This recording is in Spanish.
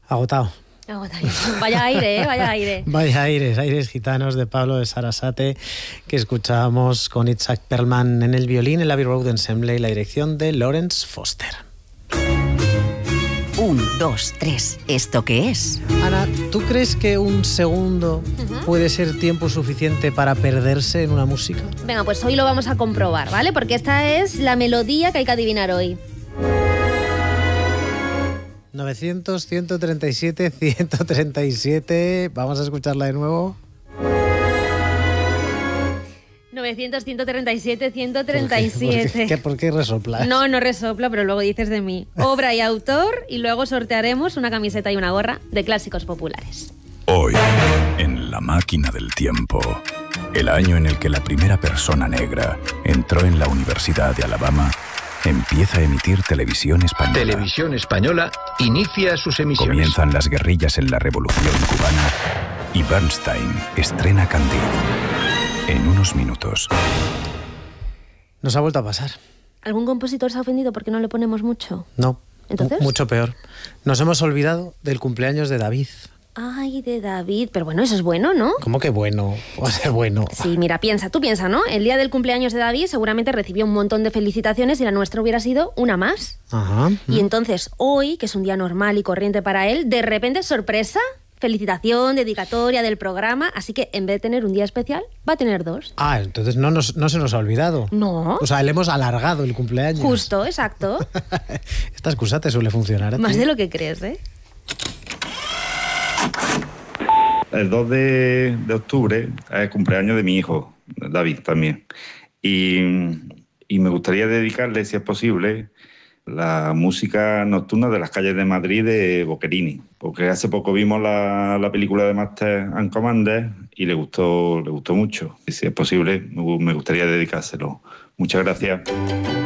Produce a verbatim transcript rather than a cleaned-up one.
Agotado. Agotado. Vaya aire, ¿eh? Vaya aire. Vaya aires, aires gitanos de Pablo de Sarasate, que escuchábamos con Itzhak Perlman en el violín, el Abbey Road Ensemble y la dirección de Lawrence Foster. Un, dos, tres. ¿Esto qué es? Ana, ¿tú crees que un segundo uh-huh. puede ser tiempo suficiente para perderse en una música? Venga, pues hoy lo vamos a comprobar, ¿vale? Porque esta es la melodía que hay que adivinar hoy. novecientos, ciento treinta y siete, ciento treinta y siete. Vamos a escucharla de nuevo. novecientos, ciento treinta y siete, ciento treinta y siete. ¿Por qué, por qué, por qué resoplas? No, no resoplo, pero luego dices de mí. Obra y autor, y luego sortearemos una camiseta y una gorra de clásicos populares. Hoy, en La Máquina del Tiempo, el año en el que la primera persona negra entró en la Universidad de Alabama, empieza a emitir Televisión Española. Televisión Española inicia sus emisiones. Comienzan las guerrillas en la Revolución Cubana y Bernstein estrena Candide. En unos minutos. Nos ha vuelto a pasar. ¿Algún compositor se ha ofendido porque no le ponemos mucho? No. ¿Entonces? Mucho peor. Nos hemos olvidado del cumpleaños de David. Ay, de David. Pero bueno, eso es bueno, ¿no? ¿Cómo que bueno? Va a ser bueno. Sí, mira, piensa, tú piensa, ¿no? El día del cumpleaños de David seguramente recibió un montón de felicitaciones y la nuestra hubiera sido una más. Ajá. Y entonces hoy, que es un día normal y corriente para él, de repente, sorpresa, felicitación, dedicatoria del programa, así que en vez de tener un día especial, va a tener dos. Ah, entonces no, nos, no se nos ha olvidado. No. O sea, le hemos alargado el cumpleaños. Justo, exacto. Esta excusa te suele funcionar a ti. Más de lo que crees, ¿eh? El dos de, de octubre es el cumpleaños de mi hijo, David, también. Y, y me gustaría dedicarle, si es posible, la música nocturna de las calles de Madrid de Boccherini, porque hace poco vimos la, la película de Master and Commander y le gustó, le gustó mucho. Y si es posible, me gustaría dedicárselo. Muchas gracias.